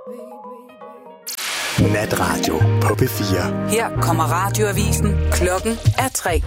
Natradio på P4. Her kommer radioavisen. Klokken er 3.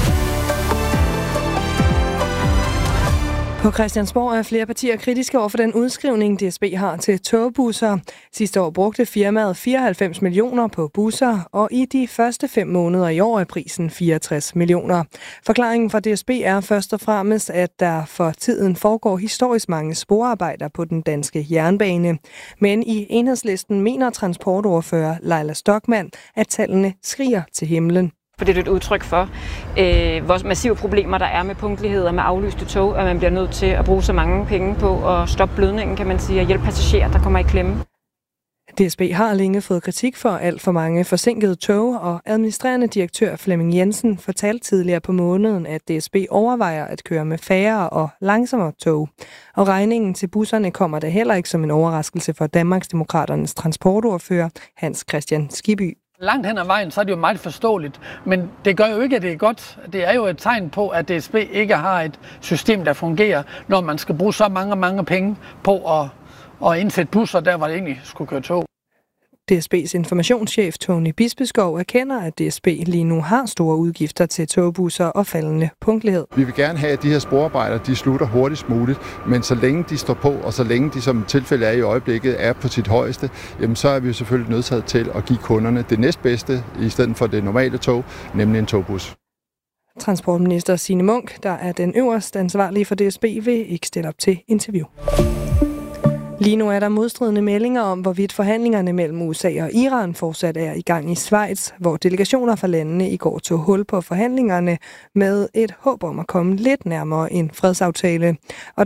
På Christiansborg er flere partier kritiske over for den udskrivning, DSB har til togbusser. Sidste år brugte firmaet 94 millioner på busser, og i de første 5 måneder i år er prisen 64 millioner. Forklaringen fra DSB er først og fremmest, at der for tiden foregår historisk mange sporarbejder på den danske jernbane. Men i Enhedslisten mener transportordfører Leila Stockmann, at tallene skriger til himlen. For det er et udtryk for, hvor massive problemer der er med punktlighed og med aflyste tog, at man bliver nødt til at bruge så mange penge på at stoppe blødningen, kan man sige, og hjælpe passagerer, der kommer i klemme. DSB har længe fået kritik for alt for mange forsinkede tog, og administrerende direktør Flemming Jensen fortalte tidligere på måneden, at DSB overvejer at køre med færre og langsommere tog. Og regningen til busserne kommer da heller ikke som en overraskelse for Danmarksdemokraternes transportordfører Hans Christian Skibby. Langt hen ad vejen, så er det jo meget forståeligt, men det gør jo ikke, at det er godt. Det er jo et tegn på, at DSB ikke har et system, der fungerer, når man skal bruge så mange penge på at indsætte busser, der hvor det egentlig skulle køre tog. DSB's informationschef Tony Bispeskov erkender, at DSB lige nu har store udgifter til togbusser og faldende punktlighed. Vi vil gerne have, at de her sporarbejder de slutter hurtigst muligt, men så længe de står på, og så længe de som tilfælde er i øjeblikket er på sit højeste, jamen så er vi jo selvfølgelig nødsaget til at give kunderne det næstbedste i stedet for det normale tog, nemlig en togbus. Transportminister Signe Munk, der er den øverste ansvarlige for DSB, vil ikke stille op til interview. Lige nu er der modstridende meldinger om, hvorvidt forhandlingerne mellem USA og Iran fortsat er i gang i Schweiz, hvor delegationer fra landene i går tog hul på forhandlingerne med et håb om at komme lidt nærmere en fredsaftale.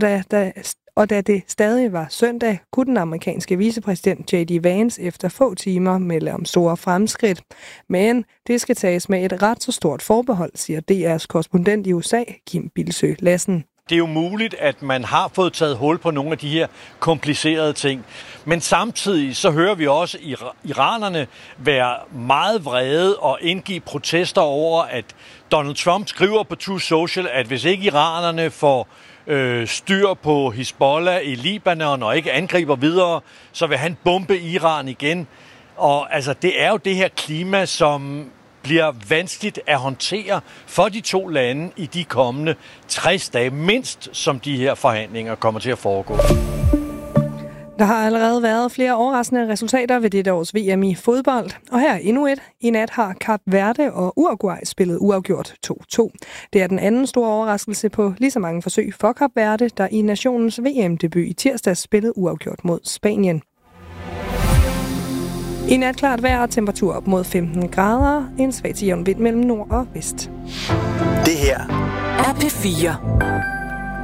Og da det stadig var søndag, kunne den amerikanske vicepræsident J.D. Vance efter få timer melde om store fremskridt. Men det skal tages med et ret så stort forbehold, siger DR's korrespondent i USA, Kim Bilsøe Lassen. Det er jo muligt, at man har fået taget hul på nogle af de her komplicerede ting. Men samtidig så hører vi også iranerne være meget vrede og indgive protester over, at Donald Trump skriver på Truth Social, at hvis ikke iranerne får styr på Hizbollah i Libanon og ikke angriber videre, så vil han bombe Iran igen. Og altså, det er jo det her klima, som bliver vanskeligt at håndtere for de to lande i de kommende 60 dage, mindst som de her forhandlinger kommer til at foregå. Der har allerede været flere overraskende resultater ved dette års VM i fodbold, og her er endnu et. I nat har Kap Verde og Uruguay spillet uafgjort 2-2. Det er den anden store overraskelse på lige så mange forsøg for Kap Verde, der i nationens VM-debut i tirsdags spillede uafgjort mod Spanien. I nat klart vejr og temperatur op mod 15 grader. En svag til jævn vind mellem nord og vest. Det her er P4.